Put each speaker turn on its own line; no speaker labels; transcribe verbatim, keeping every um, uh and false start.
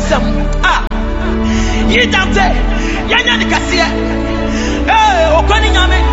some. Ah, you don't say, Yanyan Cassia. Eh, Okani Yame.